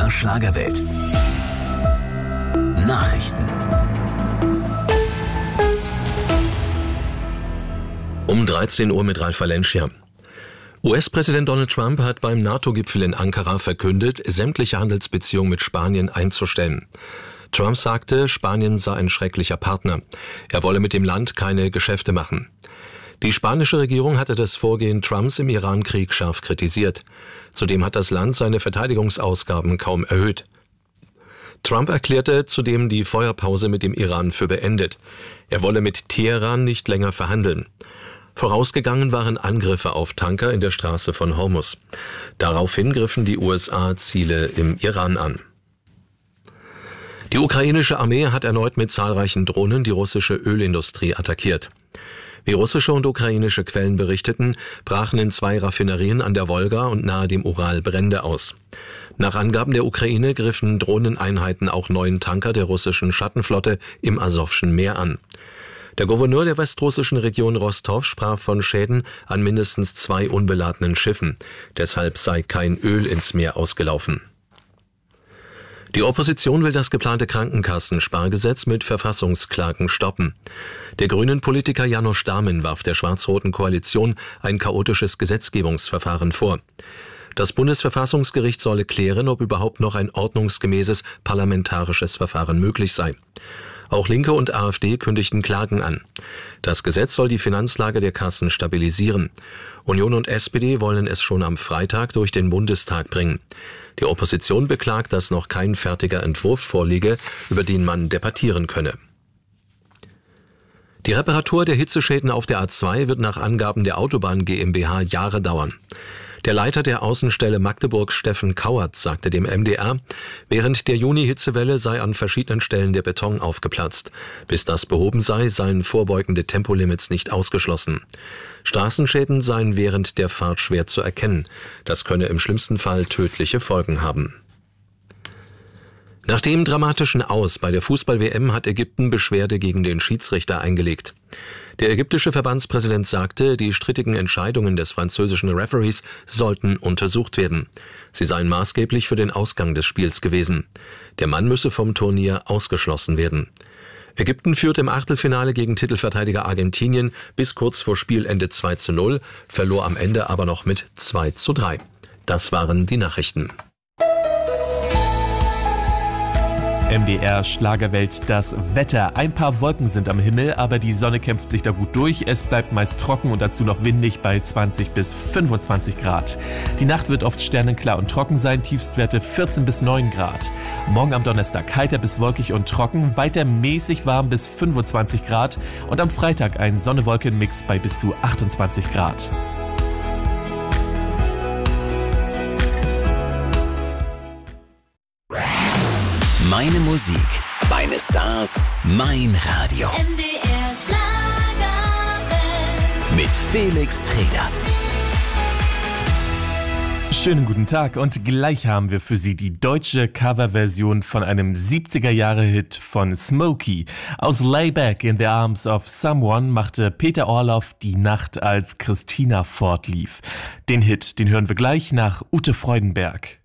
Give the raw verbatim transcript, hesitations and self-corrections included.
R Schlagerwelt. Nachrichten. Um dreizehn Uhr mit Ralf Valencia. U S-Präsident Donald Trump hat beim NATO-Gipfel in Ankara verkündet, sämtliche Handelsbeziehungen mit Spanien einzustellen. Trump sagte, Spanien sei ein schrecklicher Partner. Er wolle mit dem Land keine Geschäfte machen. Die spanische Regierung hatte das Vorgehen Trumps im Iran-Krieg scharf kritisiert. Zudem hat das Land seine Verteidigungsausgaben kaum erhöht. Trump erklärte zudem die Feuerpause mit dem Iran für beendet. Er wolle mit Teheran nicht länger verhandeln. Vorausgegangen waren Angriffe auf Tanker in der Straße von Hormuz. Daraufhin griffen die U S A Ziele im Iran an. Die ukrainische Armee hat erneut mit zahlreichen Drohnen die russische Ölindustrie attackiert. Wie russische und ukrainische Quellen berichteten, brachen in zwei Raffinerien an der Wolga und nahe dem Ural Brände aus. Nach Angaben der Ukraine griffen Drohneneinheiten auch neun Tanker der russischen Schattenflotte im Asowschen Meer an. Der Gouverneur der westrussischen Region Rostow sprach von Schäden an mindestens zwei unbeladenen Schiffen. Deshalb sei kein Öl ins Meer ausgelaufen. Die Opposition will das geplante Krankenkassenspargesetz mit Verfassungsklagen stoppen. Der grünen Politiker János Dámin warf der schwarz-roten Koalition ein chaotisches Gesetzgebungsverfahren vor. Das Bundesverfassungsgericht solle klären, ob überhaupt noch ein ordnungsgemäßes parlamentarisches Verfahren möglich sei. Auch Linke und AfD kündigten Klagen an. Das Gesetz soll die Finanzlage der Kassen stabilisieren. Union und S P D wollen es schon am Freitag durch den Bundestag bringen. Die Opposition beklagt, dass noch kein fertiger Entwurf vorliege, über den man debattieren könne. Die Reparatur der Hitzeschäden auf der A zwei wird nach Angaben der Autobahn GmbH Jahre dauern. Der Leiter der Außenstelle Magdeburg, Steffen Kauert, sagte dem M D R, während der Juni-Hitzewelle sei an verschiedenen Stellen der Beton aufgeplatzt. Bis das behoben sei, seien vorbeugende Tempolimits nicht ausgeschlossen. Straßenschäden seien während der Fahrt schwer zu erkennen. Das könne im schlimmsten Fall tödliche Folgen haben. Nach dem dramatischen Aus bei der Fußball-W M hat Ägypten Beschwerde gegen den Schiedsrichter eingelegt. Der ägyptische Verbandspräsident sagte, die strittigen Entscheidungen des französischen Referees sollten untersucht werden. Sie seien maßgeblich für den Ausgang des Spiels gewesen. Der Mann müsse vom Turnier ausgeschlossen werden. Ägypten führt im Achtelfinale gegen Titelverteidiger Argentinien bis kurz vor Spielende zwei zu null, verlor am Ende aber noch mit zwei zu drei. Das waren die Nachrichten. M D R Schlagerwelt, das Wetter. Ein paar Wolken sind am Himmel, aber die Sonne kämpft sich da gut durch. Es bleibt meist trocken und dazu noch windig bei zwanzig bis fünfundzwanzig Grad. Die Nacht wird oft sternenklar und trocken sein, Tiefstwerte vierzehn bis neun Grad. Morgen am Donnerstag heiter bis wolkig und trocken, weiter mäßig warm bis fünfundzwanzig Grad und am Freitag ein Sonne-Wolken-Mix bei bis zu achtundzwanzig Grad. Meine Musik, meine Stars, mein Radio. M D R Schlagerwelt. Mit Felix Treder. Schönen guten Tag und gleich haben wir für Sie die deutsche Coverversion von einem siebziger-Jahre-Hit von Smokey. Aus Lay Back in the Arms of Someone machte Peter Orloff die Nacht, als Christina fortlief. Den Hit, den hören wir gleich nach Ute Freudenberg.